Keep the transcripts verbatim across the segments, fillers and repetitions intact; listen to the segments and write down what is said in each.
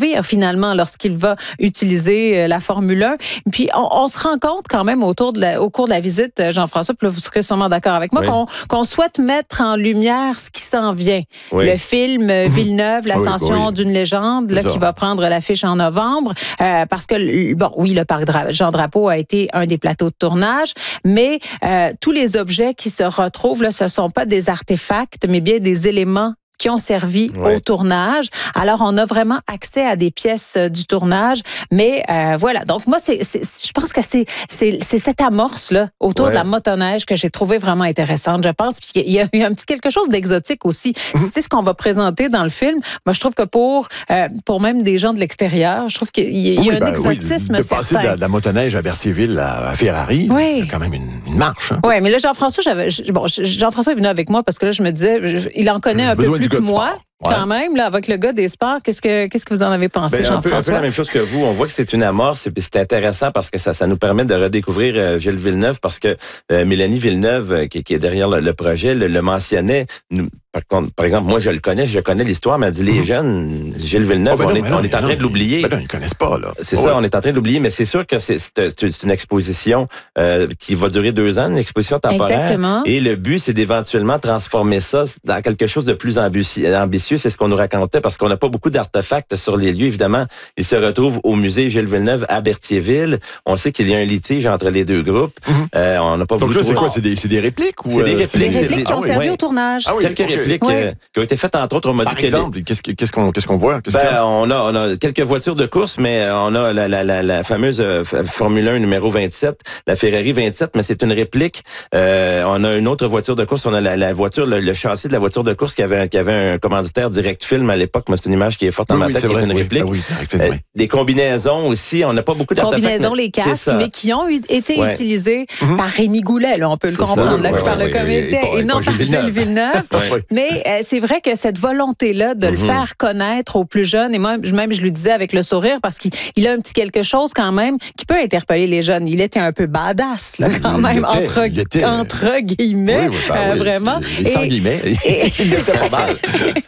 servir finalement lorsqu'il va utiliser la Formule un. Puis on, on se rend compte quand même autour de la, au cours de la visite, Jean-François, puis là, vous serez sûrement d'accord avec moi, oui. qu'on, qu'on souhaite mettre en lumière ce qui s'en vient. Oui. Le film Villeneuve, l'ascension oui, oui. d'une légende, là, qui va prendre l'affiche en novembre, euh, parce que, bon, oui, le parc Jean Drapeau a été un des plateaux de tournage, mais euh, tous les objets qui se retrouvent, là, ce ne sont pas des artefacts, mais bien des éléments qui ont servi ouais. au tournage. Alors, on a vraiment accès à des pièces euh, du tournage, mais euh, voilà. Donc, moi, c'est, c'est, je pense que c'est, c'est, c'est cette amorce-là autour ouais. de la motoneige que j'ai trouvé vraiment intéressante, je pense. Puis il y a eu un petit quelque chose d'exotique aussi. Mm-hmm. C'est ce qu'on va présenter dans le film. Moi, je trouve que pour, euh, pour même des gens de l'extérieur, je trouve qu'il y a, il y a oui, un ben, exotisme oui, de certain. passer de la, de la motoneige à Berthierville à, à Ferrari, oui. il y a quand même une, une marche. Hein. Oui, mais là, Jean-François, j'avais, bon, Jean-François est venu avec moi parce que là, je me disais, je, il en connaît un peu plus que moi. Ouais. Quand même, là, avec le gars des sports, qu'est-ce que, qu'est-ce que vous en avez pensé, ben, Jean-François? Un peu, un peu la même chose que vous. On voit que c'est une amorce et puis c'est intéressant parce que ça, ça nous permet de redécouvrir euh, Gilles Villeneuve parce que euh, Mélanie Villeneuve, euh, qui, qui est derrière le, le projet, le, le mentionnait. Nous, par, contre, par exemple, moi, je le connais, je connais l'histoire, mais elle dit, les jeunes, Gilles Villeneuve, oh, ben non, on est, non, on est en train non, de l'oublier. Ben non, ils ne connaissent pas, là. C'est oh, ça, ouais. on est en train de l'oublier, mais c'est sûr que c'est, c'est, c'est une exposition euh, qui va durer deux ans, une exposition temporaire. Exactement. Et le but, c'est d'éventuellement transformer ça dans quelque chose de plus ambitieux. C'est ce qu'on nous raconte. Parce qu'on n'a pas beaucoup d'artefacts sur les lieux. Évidemment, ils se retrouvent au musée Gilles Villeneuve à Berthierville. On sait qu'il y a un litige entre les deux groupes. Mm-hmm. Euh, on n'a pas Donc voulu là, c'est quoi? C'est des, c'est des répliques? Ou c'est des répliques. Des répliques qui ont ah, servi oui. au tournage. Ah, oui, quelques okay. répliques oui. euh, qui ont été faites, entre autres. On m'a Par dit exemple, qu'est-ce, qu'est-ce, qu'on, qu'est-ce qu'on voit? Qu'est-ce ben, on, a, on a quelques voitures de course, mais on a la, la, la, la fameuse euh, Formule un numéro vingt-sept, la Ferrari vingt-sept, mais c'est une réplique. Euh, on a une autre voiture de course. On a la, la voiture, le, le châssis de la voiture de course qui avait, qui avait un commanditaire Direct Film à l'époque. Moi, c'est une image qui est forte dans oui, ma tête, oui, qui est une oui, réplique. Ah oui, euh, des combinaisons aussi, on n'a pas beaucoup d'artefacts. Combinaisons, les casques, mais qui ont eu, été ouais. utilisés mm-hmm. par Rémi Goulet, là, on peut c'est le comprendre, là, ouais, par ouais, le ouais, comédien, et, et, et non par Gilles Villeneuve. ouais. Mais euh, c'est vrai que cette volonté-là de mm-hmm. le faire connaître aux plus jeunes, et moi, même je lui disais avec le sourire, parce qu'il il a un petit quelque chose quand même qui peut interpeller les jeunes. Il était un peu badass, là, quand même, était, entre, était, entre guillemets, oui, oui, ben, euh, oui, vraiment. Et sans guillemets, il était pas mal.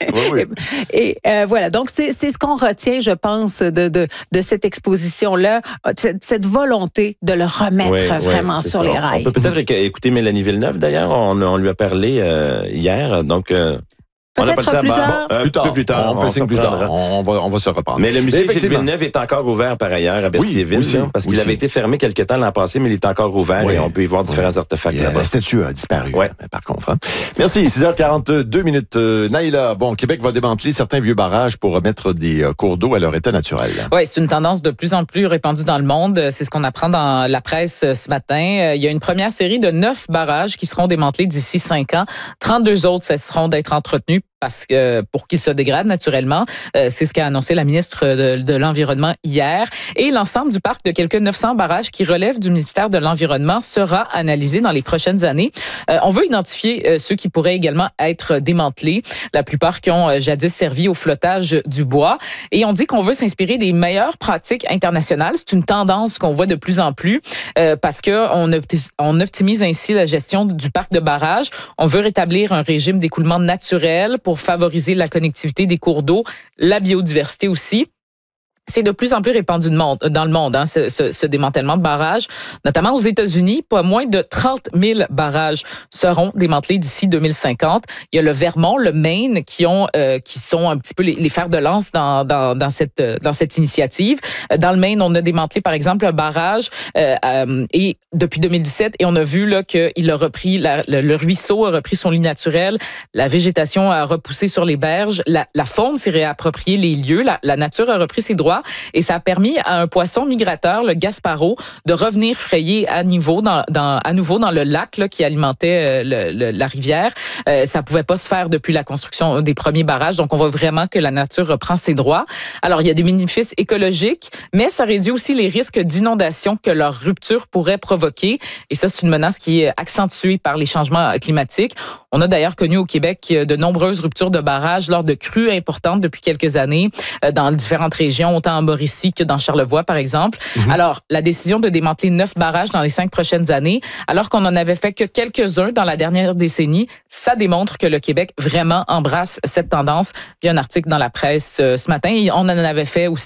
Et voilà, donc c'est, c'est ce qu'on retient, je pense, de, de, de cette exposition-là, cette, cette volonté de le remettre oui, vraiment oui, sur ça. les rails. On peut peut-être écouter Mélanie Villeneuve, d'ailleurs. On, on lui a parlé euh, hier, donc... Euh Peut-être on plus tard. Bon, un plus petit peu plus tard. On, on fait signe plus tard. On va, on va se reprendre. Mais le musée Gilles Villeneuve est encore ouvert par ailleurs à Berthierville, oui, parce qu'il aussi. avait été fermé quelque temps l'an passé, mais il est encore ouvert oui. et on peut y voir différents oui. artefacts yeah, là-bas. La statue a disparu, ouais. par contre. Hein. Merci. six heures quarante-deux minutes. Euh, Naïla, bon, Québec va démanteler certains vieux barrages pour remettre des euh, cours d'eau à leur état naturel. Oui, c'est une tendance de plus en plus répandue dans le monde. C'est ce qu'on apprend dans la presse ce matin. Il y a une première série de neuf barrages qui seront démantelés d'ici cinq ans. trente-deux autres cesseront d'être entretenus parce que pour qu'ils se dégradent naturellement. Euh, c'est ce qu'a annoncé la ministre de, de l'Environnement hier. Et l'ensemble du parc de quelques neuf cents barrages qui relèvent du ministère de l'Environnement sera analysé dans les prochaines années. Euh, on veut identifier euh, ceux qui pourraient également être démantelés, la plupart qui ont euh, jadis servi au flottage du bois. Et on dit qu'on veut s'inspirer des meilleures pratiques internationales. C'est une tendance qu'on voit de plus en plus euh, parce que on, opti- on optimise ainsi la gestion du parc de barrages. On veut rétablir un régime d'écoulement naturel pour favoriser la connectivité des cours d'eau, la biodiversité aussi. C'est de plus en plus répandu dans le monde, hein, ce, ce, ce démantèlement de barrages, notamment aux États-Unis. Pas moins de trente mille barrages seront démantelés d'ici deux mille cinquante. Il y a le Vermont, le Maine, qui ont, euh, qui sont un petit peu les, les fers de lance dans, dans, dans cette, dans cette initiative. Dans le Maine, on a démantelé, par exemple, un barrage euh, euh, et depuis deux mille dix-sept, et on a vu là qu'il a repris la, le, le ruisseau a repris son lit naturel, la végétation a repoussé sur les berges, la, la faune s'est réappropriée les lieux, la, la nature a repris ses droits. Et ça a permis à un poisson migrateur, le Gasparo, de revenir frayer à, niveau dans, dans, à nouveau dans le lac là, qui alimentait euh, le, le, la rivière. Euh, ça pouvait pas se faire depuis la construction des premiers barrages. Donc, on voit vraiment que la nature reprend ses droits. Alors, il y a des bénéfices écologiques, mais ça réduit aussi les risques d'inondation que leur rupture pourrait provoquer. Et ça, c'est une menace qui est accentuée par les changements climatiques. On a d'ailleurs connu au Québec de nombreuses ruptures de barrages lors de crues importantes depuis quelques années euh, dans différentes régions, autant en Mauricie que dans Charlevoix, par exemple. Mm-hmm. Alors, la décision de démanteler neuf barrages dans les cinq prochaines années, alors qu'on en avait fait que quelques-uns dans la dernière décennie, ça démontre que le Québec vraiment embrasse cette tendance. Il y a un article dans la presse euh, ce matin et on en avait fait aussi